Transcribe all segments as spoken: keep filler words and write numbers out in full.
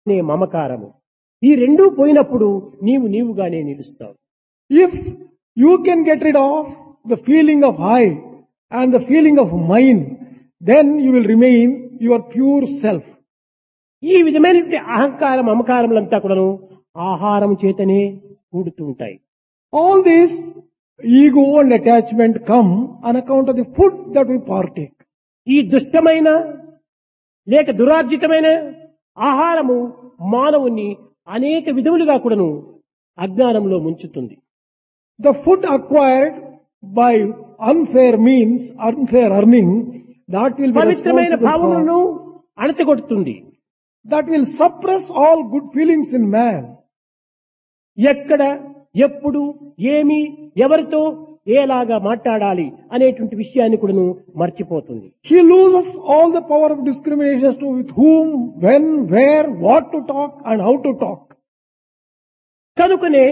నే మమకారము ఈ రెండూ పోయినప్పుడు నీవు నీవుగానే నిలుస్తావు. If you can get rid of the feeling of I and the feeling of mine, then you will remain your pure self. ఈ విధమైనటువంటి అహంకార మమకారములంతా కూడాను ఆహారం చేతనే కూడుతూ ఉంటాయి. All this ego and attachment come on account of the food that we partake. ఈ దుష్టమైన లేక దురార్జితమైన ఆహారము మానవుని అనేక విధములుగా కూడాను అజ్ఞానంలో ముంచుతుంది. The food acquired by unfair means, unfair earning, that will be పవిత్రమైన responsible భావములను for, అణచగొడుతుంది. that will suppress all good feelings in man. ఎక్కడ ఎప్పుడు ఏమి ఎవరితో ఏలాగా మాట్లాడాలి అనేటువంటి విషయాన్ని కూడాను మర్చిపోతుంది. He loses all the power of discrimination as to with whom, when, where, what to talk and how to talk. కనుకనే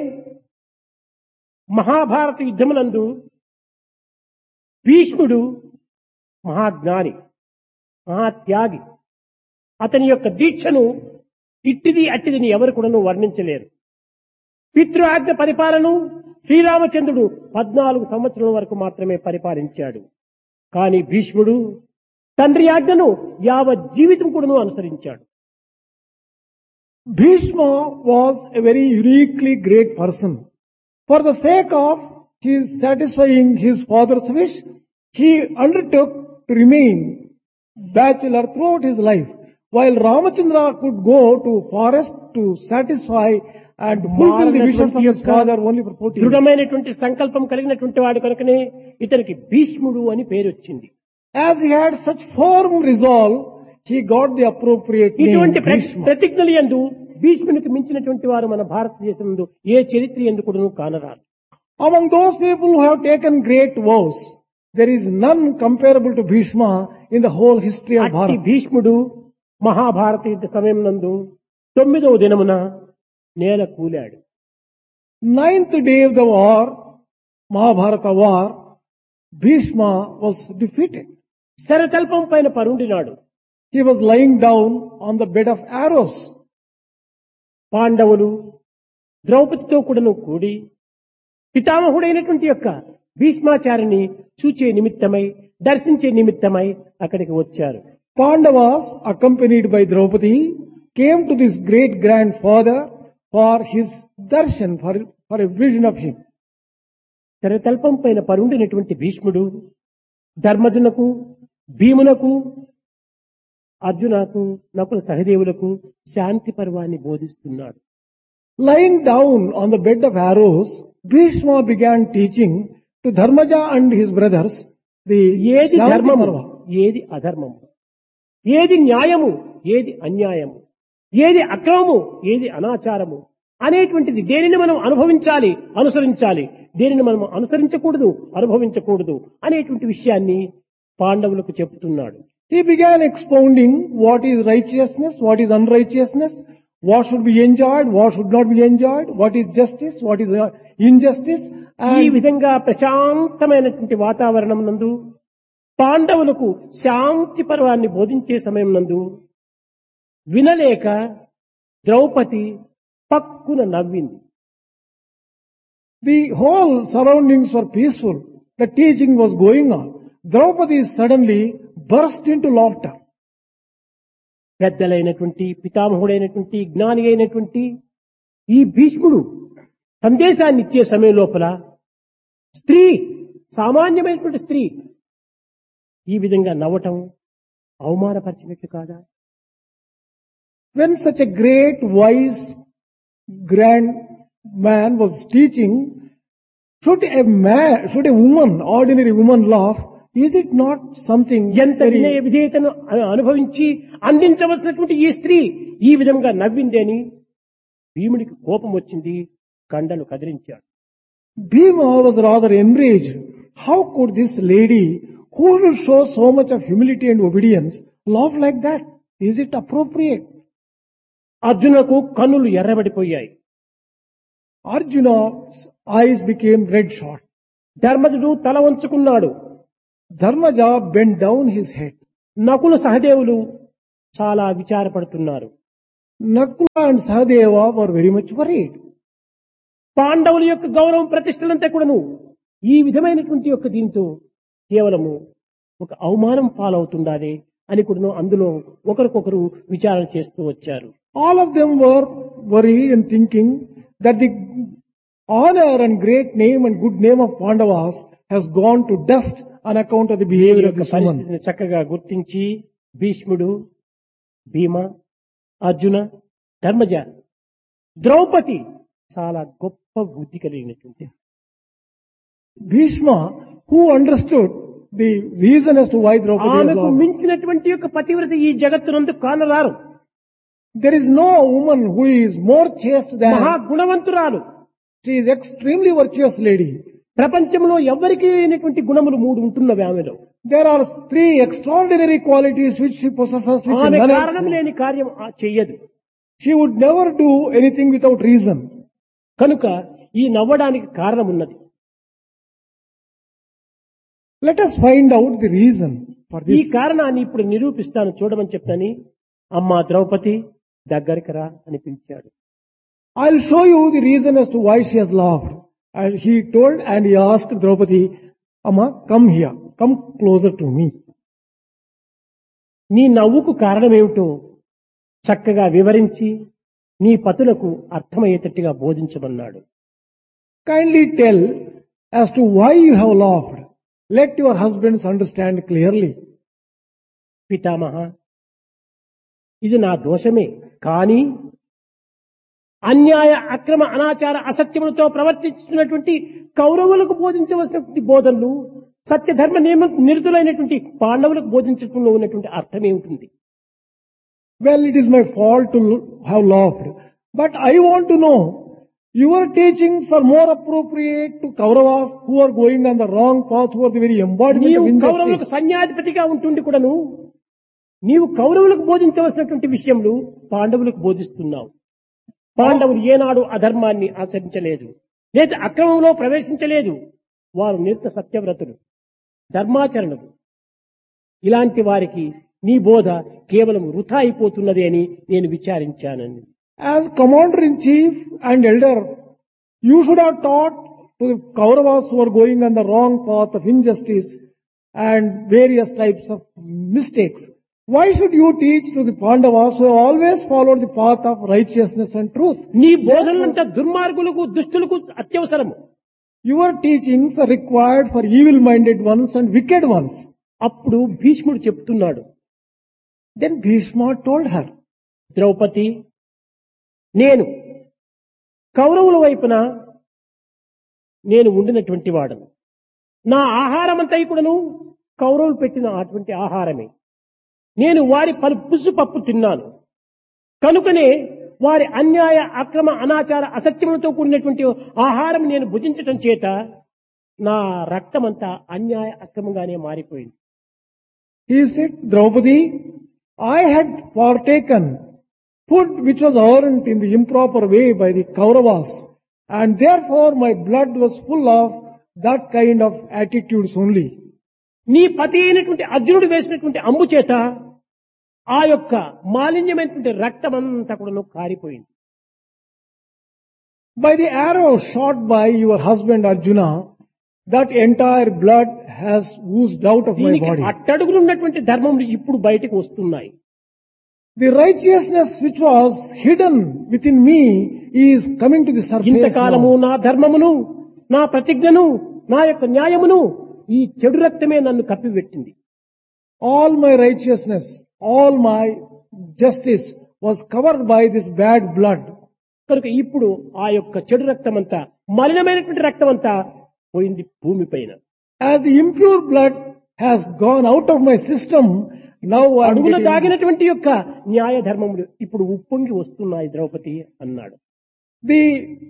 మహాభారత యుద్ధమునందు భీష్ముడు మహాజ్ఞాని, మహాత్యాగి. అతని యొక్క దీక్షను ఇట్టిది అట్టిదిని ఎవరు కూడాను వర్ణించలేరు. పితృ ఆజ్ఞ పరిపాలన శ్రీరామచంద్రుడు పద్నాలుగు సంవత్సరాల వరకు మాత్రమే పరిపాలించాడు. కానీ భీష్ముడు తండ్రి ఆజ్ఞను యావత్ జీవితం కూడాను అనుసరించాడు. Bhishma was a very uniquely great person. For the sake of his satisfying his father's wish, he undertook to remain bachelor throughout his life, while Ramachandra could go to forest to satisfy and fulfill the wishes of his father only for forty years. దృఢమైనటువంటి సంకల్పం కలిగినటువంటి వాడు కనుకనే ఇతనికి భీష్ముడు అని పేరు వచ్చింది. As he had such firm resolve, he got the appropriate name ఇటువంటి Bhishma. ప్రతిజ్ఞలు యందు భీష్మునికి మించినటువంటి వారు మన భారతదేశంలో ఏ చరిత్ర యందు కూడాను కానరాదు. Among those people who have taken great vows, there is none comparable to Bhishma in the whole history of అట్టి Bharat. భీష్ముడు మహాభారత యుద్ధ సమయం నందు తొమ్మిదవ దినమున నేల కూలాడు. Ninth day of the war, Mahabharata war, Bhishma was defeated. శరతల్పం పైన పరుండినాడు. He was lying down on the bed of arrows. పాండవులు ద్రౌపదితో కూడాను కూడి పితామహుడైనటువంటి యొక్క భీష్మాచార్యుని చూచే నిమిత్తమై దర్శించే నిమిత్తమై అక్కడికి వచ్చారు. Pandavas, accompanied by Draupadi, came to this great grandfather for his darshan, for, for a vision of him. శరతల్పం పైన పరుండినటువంటి భీష్ముడు ధర్మజునకు, భీమునకు, అర్జునకు, నకుల సహదేవులకు శాంతి పర్వాన్ని బోధిస్తున్నాడు. Lying down on the bed of arrows, Bhishma began teaching to Dharmaja and his brothers the ఏది Shanti ధర్మము, Parva. ఏది అధర్మము, ఏది న్యాయము, ఏది అన్యాయము, ఏది అక్రమము, ఏది అనాచారము అనేటువంటిది దేనిని మనం అనుభవించాలి, అనుసరించాలి, దేనిని మనం అనుసరించకూడదు, అనుభవించకూడదు అనేటువంటి విషయాన్ని పాండవులకు చెప్తున్నాడు. He began expounding what is righteousness, what is unrighteousness, what should be enjoyed, what should not be enjoyed, what is justice, what is uh, injustice. ఈ And విధంగా ప్రశాంతమైనటువంటి వాతావరణం నందు పాండవులకు శాంతి పర్వాన్ని బోధించే సమయం నందు వినలేక ద్రౌపది పక్కున నవ్వింది. the whole surroundings were peaceful. The teaching was going on. Draupadi suddenly burst into laughter. పెద్దలైనటువంటి పితామహుడైనటువంటి జ్ఞాని అయినటువంటి ఈ భీష్ముడు సందేశాన్ని ఇచ్చే సమయం లోపల స్త్రీ, సామాన్యమైనటువంటి స్త్రీ ఈ విధంగా నవ్వటం అవమానపరిచినట్లు కాదా? When such a great, wise, grand man was teaching, should a man, should a woman, ordinary woman laugh? Is it not something ఎంత వినయ very... విధేయతను అ- అనుభవించి అందించవలసినటువంటి ఈ స్త్రీ ఈ విధంగా నవ్వింది అని భీముడికి కోపం వచ్చింది, కండలు కదిలించాడు. Bhima was rather enraged. How could this lady, who will show so much of humility and obedience, laugh like that? Is it appropriate? అర్జునకు కన్నులు ఎర్రబడిపోయాయి. Arjuna's eyes became red shot. ధర్మజుడు తల వంచుకున్నాడు. Dharmaja bent down his head. Nakula సహదేవులు చాలా విచారపడుతున్నారు. Nakula and Sahadeva were very much worried. పాండవుల యొక్క గౌరవం ప్రతిష్టలంతా కూడాను ఈ విధమైనటువంటి యొక్క దీంతో కేవలము ఒక అవమానం పాలవుతుండాలి అని కూడాను అందులో ఒకరికొకరు విచారణ చేస్తూ వచ్చారు. All of them were worried and thinking that the honor and great name and good name of Pandavas has gone to dust on account of the behavior of యొక్క this woman. పరిస్థితిని చక్కగా గుర్తించి భీష్ముడు, భీమ, అర్జున, ధర్మజ, ద్రౌపది చాలా గొప్ప బుద్ధి కలిగినటువంటి Bhishma, who understood the reason as to why Draupadi was ఆమెకు lost. మించినటువంటి యొక్క పతివ్రత ఈ జగత్తునందు కానరారు. There is no woman who is more chaste మహా than, గుణవంతురాలు. she is extremely virtuous lady. ప్రపంచంలో ఎవరికి లేనటువంటి గుణములు మూడు ఉంటున్నవి ఆమెలో. There are three extraordinary qualities which she possesses, which ఆమె none else కారణం has. లేని కార్యం ఆ చెయ్యదు. She would never do anything without reason. కనుక ఈ నవ్వడానికి కారణం ఉన్నది. Let us find out the reason for ఈ this. కారణాన్ని ఇప్పుడు నిరూపిస్తాను చూడమని చెప్పని అమ్మా ద్రౌపది దగ్గరికి రా అని పిలిచాడు. I'll show you the reason as to why she has laughed. And he told and he asked Draupadi, Amma, come here, come closer to me. నీ నవ్వుకు కారణమేమిటో చక్కగా వివరించి నీ పతులకు అర్థమయ్యేటట్టుగా బోధించమన్నాడు. Kindly tell as to why you have laughed. Let your husbands understand clearly. పితామహ, ఇది నా దోషమే, కానీ అన్యాయ అక్రమ అనాచార అసత్యములతో ప్రవర్తించుతున్నటువంటి కౌరవులకు బోధించవలసినటువంటి బోధనలు సత్యధర్మ నియమ నిరతులైనటువంటి పాండవులకు బోధించడంలో ఉన్నటువంటి అర్థం ఏమిటి? Well, it is my fault to have laughed. But I want to know, your teachings are more appropriate to Kauravas who are going on the wrong path, who are the very embodiment నీవు of కౌరవులకు injustice. సైన్యాధిపతిగా ఉంటుండి కూడాను నీవు కౌరవులకు బోధించవలసినటువంటి విషయములు పాండవులకు బోధిస్తున్నావు. పాండవులు ఏనాడు అధర్మాన్ని ఆచరించలేదు, లేదా అక్రమంలో ప్రవేశించలేదు. వారు నిత్య సత్యవ్రతులు, ధర్మాచరణలు. ఇలాంటి వారికి నీ బోధ కేవలం వృథా అయిపోతున్నది అని నేను విచారించానని. As commander-in-chief and elder, you should have taught to the Kauravas who are going on the wrong path of injustice and various types of mistakes. Why should you teach to the Pandavas who have always followed the path of righteousness and truth? నీ బోధనలంతా దుర్మార్గులకు, దుష్టులకు అత్యవసరము. Your teachings are required for evil-minded ones and wicked ones. అప్పుడు భీష్ముడు చెప్తున్నాడు, Then Bhishma told her, Draupadi, నేను కౌరవుల వైపున నేను ఉండినటువంటి వాడను. నా ఆహారం అంతా కూడాను కౌరవులు పెట్టిన అటువంటి ఆహారమే. నేను వారి పులుసు పప్పు తిన్నాను. కనుకనే వారి అన్యాయ అక్రమ అనాచార అసత్యములతో కూడినటువంటి ఆహారం నేను భుజించటం చేత నా రక్తమంతా అన్యాయ అక్రమంగానే మారిపోయింది. he said, Draupadi, I had partaken food which was earned in the improper way by the Kauravas, and therefore my blood was full of that kind of attitudes only. నీ పతి అయినటువంటి అర్జునుడు వేసినటువంటి అంబు చేత ఆ యొక్క మాలిన్యమైనటువంటి రక్తమంతా కూడా కారిపోయింది. By the arrow shot by your husband Arjuna, that entire blood has oozed out of my దీనికి body. అట్టడుగులు ఉన్నటువంటి ధర్మములు ఇప్పుడు బయటకు వస్తున్నాయి. The righteousness which was hidden within me is coming to the surface ఇంతకాలము now. నా ధర్మమును, నా ప్రతిజ్ఞను, నా యొక్క న్యాయమును ఈ చెడు రక్తమే నన్ను కప్పిపెట్టింది. All my righteousness, all my justice was covered by this bad blood. కనుక ఇప్పుడు ఆ యొక్క చెడు రక్తం అంతా, మలినమైనటువంటి రక్తం అంతా పోయింది భూమిపైన. As the impure blood has gone out of my system, now I am అడుగున getting, దాగినటువంటి యొక్క న్యాయ ధర్మములు ఇప్పుడు ఉప్పొంగి వస్తున్నాయి ద్రౌపది అన్నాడు. the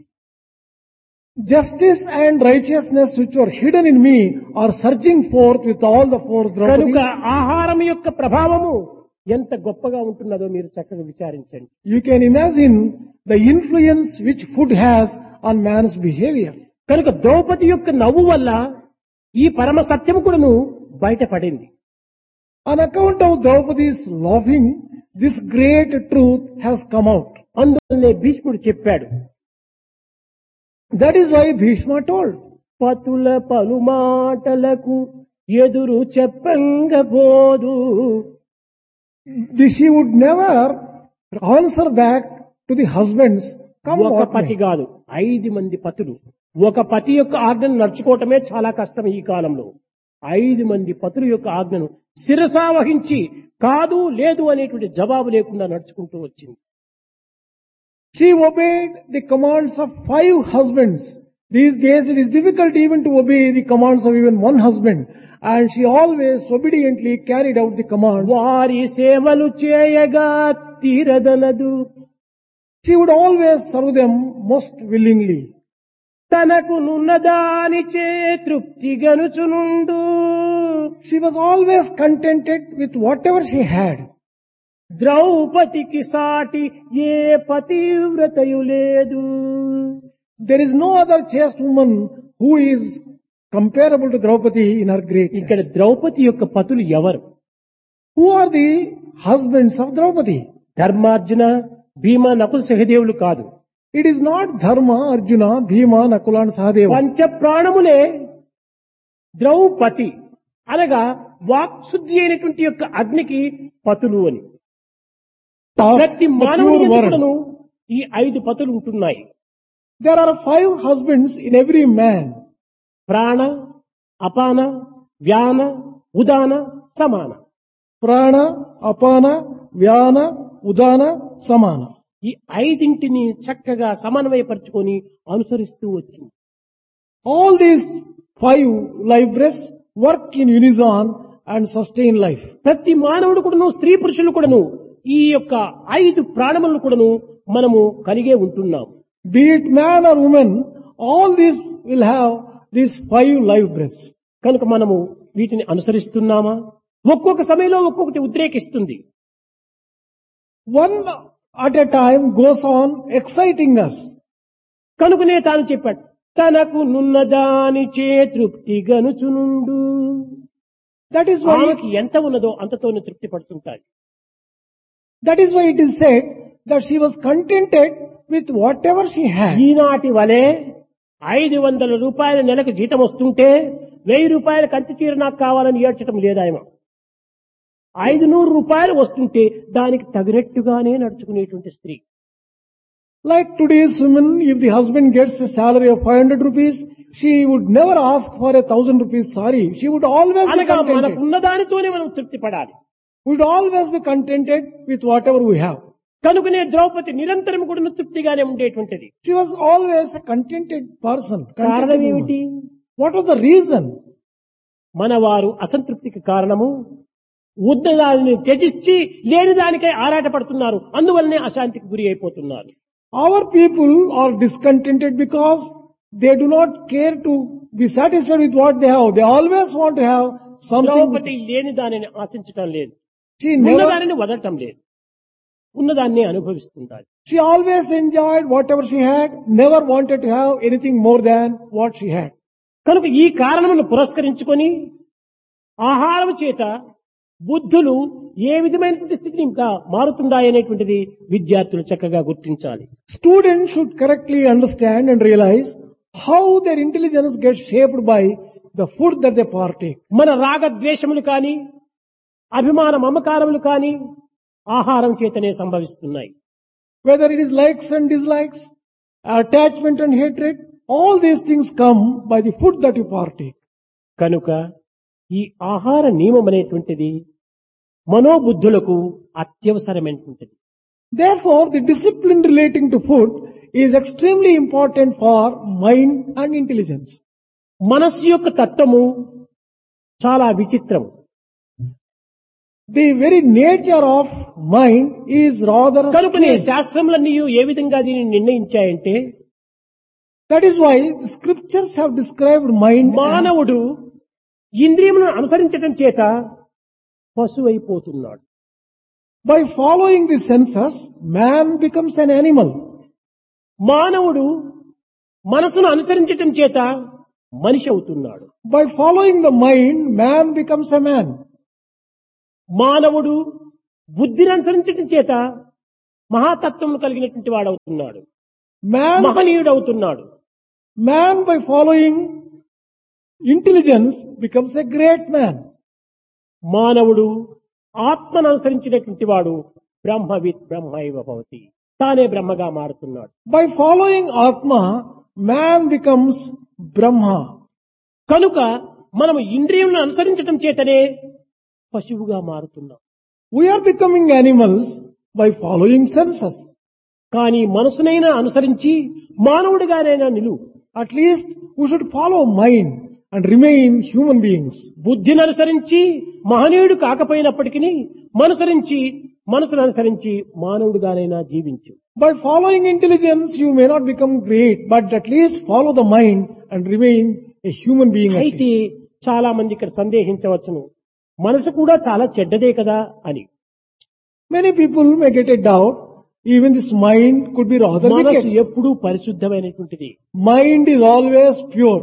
justice and righteousness which were hidden in me are surging forth with all the force, కనుక Draupadi. ఆహారం యొక్క ప్రభావము ఎంత గొప్పగా ఉంటున్నదో మీరు చక్కగా విచారించండి. You can imagine the influence which food has on man's behavior. కనుక ద్రౌపది యొక్క నవ్వు వల్ల ఈ పరమ సత్యము కూడాను బయటపడింది. On account of Draupadi's laughing, this great truth has come out. అందువల్లనే భీష్ముడు చెప్పాడు, That is why Bhishma told, పతుల పలుమాటలకు ఎదురు చెప్పంగబోదు. that she would never answer back to the husbands. Come ఒక what పతి may. కాదు, ఐదు మంది పతులు. ఒక పతి యొక్క ఆజ్ఞను నడుచుకోవటమే చాలా కష్టం ఈ కాలంలో. ఐదు మంది పతుల యొక్క ఆజ్ఞను శిరసా వహించి కాదు లేదు అనేటువంటి జవాబు లేకుండా నడుచుకుంటూ వచ్చింది. She obeyed the commands of five husbands. These days it is difficult even to obey the commands of even one husband. And she always obediently carried out the commands. వారి సేవలు చేయగా తీరదనదు. She would always serve them most willingly. తనకు నున్నదానిచే తృప్తి గనుచునుండు. She was always contented with whatever she had. ద్రౌపదికి సాటి ఏ పతివ్రతయు లేదు. There is no other chaste woman who is comparable to Draupadi in her greatness. ఇక్కడ ద్రౌపది యొక్క పతులు ఎవరు? Who are the husbands of Draupadi? ధర్మార్జున, భీమ, నకుల, సహదేవులు కాదు. It is not Dharma, Arjuna, Bhima, Nakula and Sahadeva. పంచ ప్రాణములే ద్రౌపది అనగా వాక్శుద్ధి అయినటువంటి యొక్క అగ్నికి పతులు అని. Of ప్రతి the మానవుని pure ఎందుకును word. ఈ ఐదు పతులు ఉంటున్నాయి. There are five husbands in every man. ప్రాణ, అపాన, వ్యాన, ఉదాన, సమాన. Prana, Apana, Vyana, Udana, Samana. ఈ ఐదింటిని చక్కగా సమన్వయపరుచుకొని అనుసరిస్తూ వచ్చింది. All these five life breaths work in unison and sustain life. ప్రతి మానవుడు కూడాను, స్త్రీ పురుషులు కూడాను ఈ యొక్క ఐదు ప్రాణములను కూడాను మనము కలిగే ఉంటున్నాం. Be it man or woman, all these will have these five life breaths. కనుక మనము వీటిని అనుసరిస్తున్నామా? ఒక్కొక్క సమయంలో ఒక్కొక్కటి ఉద్రేకిస్తుంది. One at a time goes on exciting us. కనుకనే తాను చెప్పాడు, తనకు నున్నదాని చే తృప్తి గనుచునుండు. That is why, ఆమెకి ఎంత ఉన్నదో అంతతోనే తృప్తి పడుతుంటాయి. that is why it is said that she was contented with whatever she had. ఈనాటి వలె ఐదు వందల రూపాయల నెలకు జీతం వస్తుంటే వెయ్యి రూపాయల కంచి చీర నాకు కావాలని ఏడ్చడం లేదాయమ. ఐదు నూరు రూపాయలు వస్తుంటే దానికి తగినట్టుగానే నడుచుకునేటువంటి స్త్రీ. Like today's women, if the husband gets a salary of five hundred rupees, she would never ask for a thousand rupees sari. She would always be అనగా contented. మనకున్న దానితోనే మనం తృప్తి పడాలి. We would always be contented with whatever we have. కనుకనే ద్రౌపది నిరంతరం కూడా తృప్తిగానే ఉండేటువంటిది. She was always a contented person. కారణం Contented ఏమిటి? woman. What was the reason? మన వారు అసంతృప్తికి కారణము ఉన్నదాన్ని త్యజించి లేని దానికై ఆరాటపడుతున్నారు. అందువల్లనే అశాంతికి గురి అయిపోతున్నారు. Our people are discontented because they do not care to be satisfied with what they have. They always want to have something. Draupadi లేని దానిని ఆశించటం లేదు, She never, ఉన్నదానిని వదలటం లేదు, ఉన్నదాన్ని అనుభవిస్తుంటారు. she always enjoyed whatever she had, never wanted to have anything more than what she had. కనుక ఈ కారణమును పురస్కరించుకొని ఆహారం చేత బుద్ధులు ఏ విధమైనటువంటి స్థితిని ఇంకా మారుతుందాయనేటువంటిది విద్యార్థులు చక్కగా గుర్తించాలి. Students should correctly understand and realize how their intelligence gets shaped by the food that they partake. మన రాగద్వేషములు కానీ అభిమాన మమకారములు కానీ ఆహారం చేతనే సంభవిస్తున్నాయి. Whether it is likes and dislikes, attachment and hatred, all these things come by the food that you partake. కనుక ఈ ఆహార నియమం అనేటువంటిది మనోబుద్ధులకు అత్యవసరమైనటువంటిది. Therefore, the discipline relating to food is extremely important for mind and intelligence. మనస్సు యొక్క తత్వము చాలా విచిత్రం. The very nature of mind is rather కనుకనే strange. శాస్త్రములన్నీ ఏ విధంగా దీనిని నిర్ణయించాయంటే, That is why the scriptures have described mind as మానవుడు ఇంద్రియములను అనుసరించటం చేత పశువైపోతున్నాడు. by following the senses, man becomes an animal. మానవుడు మనసును అనుసరించటం చేత మనిషి అవుతున్నాడు. By following the mind, man becomes a man. మానవుడు బుద్ధిని అనుసరించడం చేత మహాతత్వం కలిగినటువంటి వాడవుతున్నాడు, Man, మహనీయుడు అవుతున్నాడు. man by following intelligence becomes a great man. మానవుడు ఆత్మను అనుసరించినటువంటి వాడు బ్రహ్మవిత్ బ్రహ్మైవ భవతి, తానే బ్రహ్మగా మారుతున్నాడు. By following Atma, man becomes Brahma. కనుక మనము ఇంద్రియములను అనుసరించడం చేతనే పశువుగా మారుతున్నాం. We are becoming animals by following senses. కానీ మనసునైనా అనుసరించి మానవుడిగానైనా నిలువు. At least we should follow mind and remain human beings. బుద్ధిని అనుసరించి మహనీయుడు కాకపోయినప్పటికీ మనసరించి మనసును అనుసరించి మానవుడిగానైనా జీవించు. By following intelligence, you may not become great, but at least follow the mind and remain a human being. At అయితే least. చాలా మంది ఇక్కడ సందేహించవచ్చును, మనసు కూడా చాలా చెడ్డదే కదా అని. Many people may get a doubt, even this mind could be rather మనసు wicked. ఎప్పుడూ పరిశుద్ధమైనటువంటిది. Mind is always pure.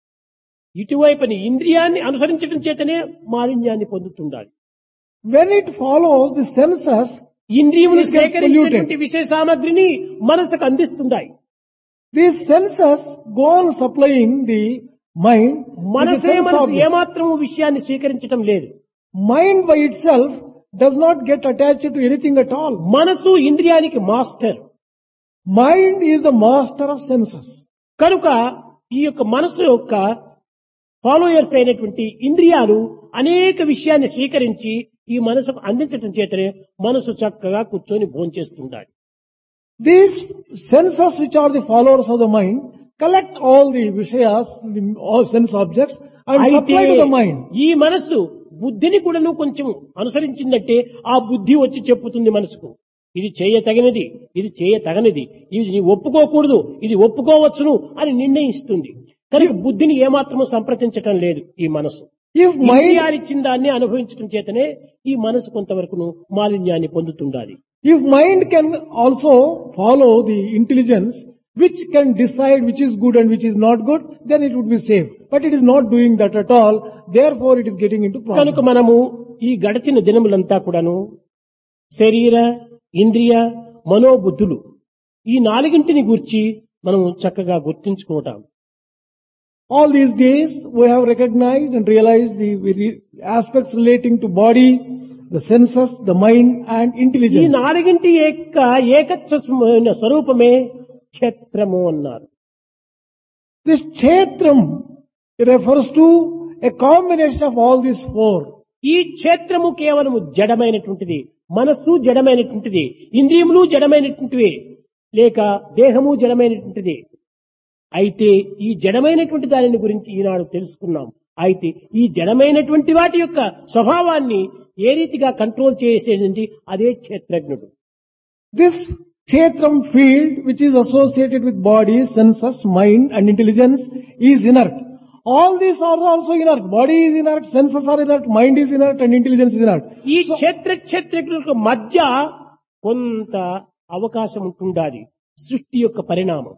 ఇటువైపుని ఇంద్రియాన్ని అనుసరించడం చేతనే మాలిన్యాన్ని పొందుతుండాలి. When it follows the senses, ఇంద్రియములు it gets సేకరించినటువంటి polluted. విషయ సామగ్రిని మనసుకు అందిస్తుంటాయి. These senses go on supplying the mind with the మనసే sense మనసు object. ఏమాత్రము విషయాన్ని స్వీకరించడం లేదు. Mind by itself does not get attached to anything at all. మనసు ఇంద్రియానికి master. Mind is the master of senses. కనుక ఈ యొక్క మనసు యొక్క ఫాలోయర్స్ అయినటువంటి ఇంద్రియాలు అనేక విషయాన్ని స్వీకరించి ఈ మనసుకు అందించడం చేతనే మనసు చక్కగా కూర్చొని భోంచేస్తుండాలి. These senses, which are the followers of the mind, collect all the vishayas, the all sense objects, and అయితే supply to the mind. ఈ మనసు బుద్ధిని కూడాను కొంచెం అనుసరించిందంటే ఆ బుద్ధి వచ్చి చెప్పుతుంది మనసుకు, ఇది చేయతగినది, ఇది చేయతగనిది, ఇది నీ ఒప్పుకోకూడదు, ఇది ఒప్పుకోవచ్చును అని నిర్ణయిస్తుంది. కనుక బుద్ధిని ఏమాత్రము సంప్రదించటం లేదు ఈ మనసు. If mind, ఇంద్రియాలిచ్చిన దాన్ని అనుభవించడం చేతనే ఈ మనసు కొంతవరకును మాలిన్యాన్ని పొందుతుండాలి. if mind can also follow the intelligence, which can decide which is good and which is not good, then it would be safe. But it is not doing that at all. Therefore, it is getting into కనుక problems. మనము ఈ గడిచిన దినములంతా కూడాను శరీర, ఇంద్రియ, మనోబుద్ధులు ఈ నాలుగింటిని గూర్చి మనం చక్కగా గుర్తించుకుంటాం. All these days, we have recognized and realized the very aspects relating to body, the senses, the mind, and ఈ intelligence. నాలుగింటి యొక్క ఏకత్వమైన స్వరూపమే క్షేత్రము అన్నారు. This kshetram refers to a combination of all these four. ఈ క్షేత్రము కేవలము జడమైనటువంటిది, మనస్సు జడమైనటువంటిది, ఇంద్రియములు జడమైనటువంటివి, లేక దేహము జడమైనటువంటిది. అయితే ఈ జడమైనటువంటి దానిని గురించి ఈనాడు తెలుసుకున్నాం. అయితే ఈ జడమైనటువంటి వాటి యొక్క స్వభావాన్ని ఏ రీతిగా కంట్రోల్ చేసేది అదే క్షేత్రజ్ఞుడు. This kshetram field, which is associated with body, senses, mind, and intelligence, is inert. All these are also inert. Body is inert, senses are inert, mind is inert, and intelligence is inert. ఈ క్షేత్ర క్షేత్రజ్ఞులకు మధ్య కొంత అవకాశం ఉంటుండాలి, సృష్టి యొక్క పరిణామం.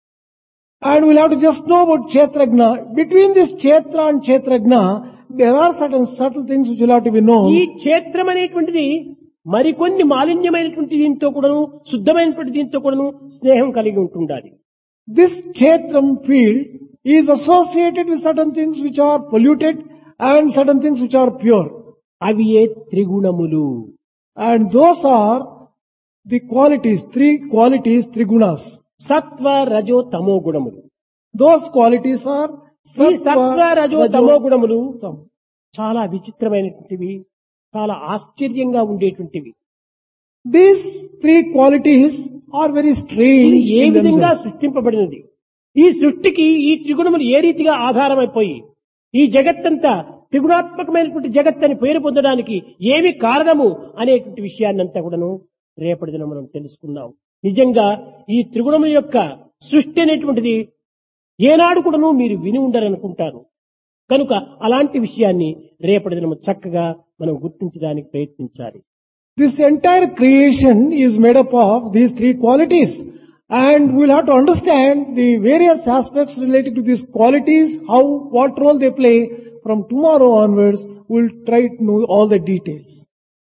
And we'll have to just know about Kshetragna. Between this Kshetra and Kshetragna, there are certain subtle things which will have to be ఈ known. క్షేత్రం అనేటువంటిది మరికొన్ని మాలిన్యమైనటువంటి దీంతో కూడాను శుద్ధమైనటువంటి దీంతో కూడాను స్నేహం కలిగి ఉంటుండాలి. This Kshetram field is associated with certain things which are polluted and certain things which are pure. అవి ఏ త్రిగుణములు. And those are the qualities, three qualities, three gunas. సత్వ రజో తమో గుణములు. Those qualities are ఈ సత్వ రజో తమో గుణములు tam. చాలా విచిత్రమైనటువంటివి, చాలా ఆశ్చర్యంగా ఉండేటువంటివి. These three qualities are very ఇది strange ఏ in విధంగా themselves. సృష్టింపబడినది, ఈ సృష్టికి ఈ త్రిగుణములు ఏ రీతిగా ఆధారమైపోయి ఈ జగత్తంతా త్రిగుణాత్మకమైనటువంటి జగత్ అని పేరు పొందడానికి ఏమి కారణము అనేటువంటి విషయాన్నంతా కూడాను రేపటి దినం మనం తెలుసుకున్నాం. నిజంగా ఈ త్రిగుణముల యొక్క సృష్టి అనేటువంటిది ఏనాడు కూడాను మీరు విని ఉండరనుకుంటారు. కనుక అలాంటి విషయాన్ని రేపటి దినం చక్కగా మనం గుర్తించడానికి ప్రయత్నించాలి. This entire creation is made up of these three qualities, and we'll have to understand the various aspects related to these qualities, how, what role they play. From tomorrow onwards, we'll try to know all the details.